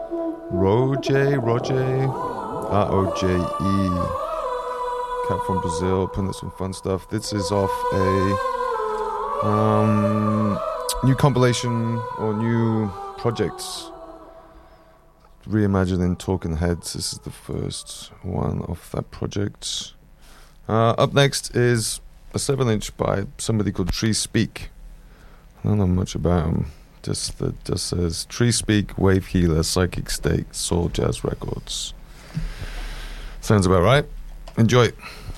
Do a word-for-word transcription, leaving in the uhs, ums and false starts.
Roger, Roger, R O J E. Cat from Brazil, putting out some fun stuff. This is off a um, new compilation or new projects. Reimagining Talking Heads. This is the first one of that project. Uh, up next is a seven inch by somebody called Tree Speak. I don't know much about him. Just that just says Tree Speak, Wave Healer, Psychic State, Soul Jazz Records. Sounds about right. Enjoy.